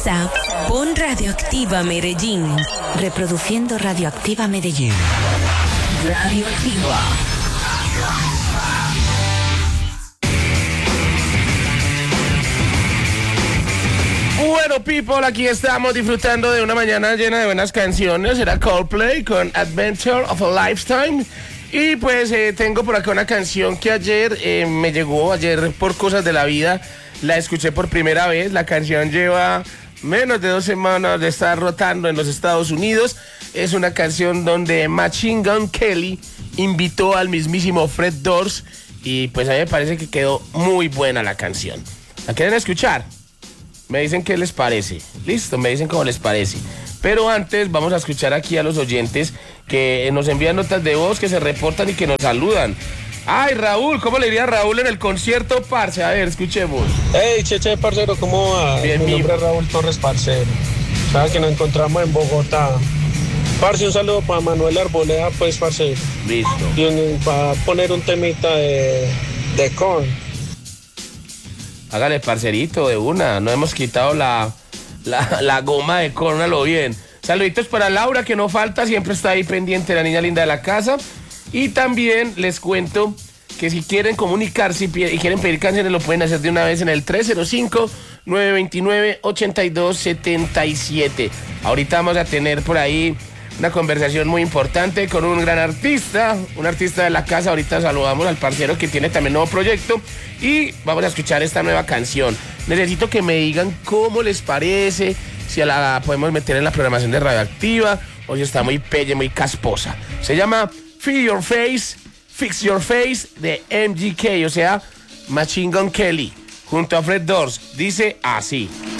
WhatsApp, pon Radioactiva Medellín. Reproduciendo Radioactiva Medellín. Radioactiva. Bueno, people, aquí estamos disfrutando de una mañana llena de buenas canciones. Era Coldplay con Adventure of a Lifetime. Y pues tengo por acá una canción que ayer me llegó, ayer por cosas de la vida, la escuché por primera vez. La canción lleva menos de 2 semanas de estar rotando en los Estados Unidos. Es una canción donde Machine Gun Kelly invitó al mismísimo Fred Durst y pues a mí me parece que quedó muy buena la canción. ¿La quieren escuchar? Me dicen qué les parece. Listo, me dicen cómo les parece. Pero antes vamos a escuchar aquí a los oyentes que nos envían notas de voz, que se reportan y que nos saludan. Ay, Raúl, ¿cómo le iría a Raúl en el concierto, parce? A ver, escuchemos. Hey, Cheche, parcero, ¿cómo va? Bien, mi nombre es Raúl Torres, parcero. Sabe que nos encontramos en Bogotá. Parce, un saludo para Manuel Arboleda, pues, parcero. Listo. Y para poner un temita de Korn. Hágale, parcerito, de una. No hemos quitado la goma de Korn, a lo bien. Saluditos para Laura, que no falta, siempre está ahí pendiente, la niña linda de la casa. Y también les cuento que si quieren comunicarse y quieren pedir canciones, lo pueden hacer de una vez en el 305-929-8277. Ahorita vamos a tener por ahí una conversación muy importante con un gran artista, un artista de la casa. Ahorita saludamos al parcero que tiene también nuevo proyecto y vamos a escuchar esta nueva canción. Necesito que me digan cómo les parece, si la podemos meter en la programación de Radioactiva o si está muy pelle, muy casposa. Se llama Fix Your Face de MGK, o sea, Machine Gun Kelly, junto a Fred Durst. Dice así.